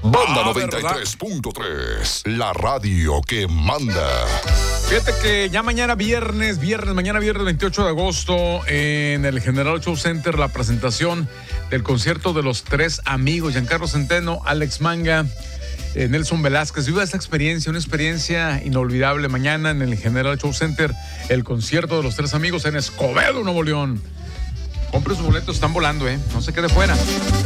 Banda 93.3, la radio que manda. Fíjate que ya mañana viernes 28 de agosto, en el General Show Center, la presentación del concierto de los tres amigos, Giancarlo Centeno, Alex Manga, Nelson Velázquez. Viva esta experiencia, una experiencia inolvidable. Mañana en el General Show Center, el concierto de los tres amigos en Escobedo, Nuevo León. Compre sus boletos, están volando, no se quede fuera.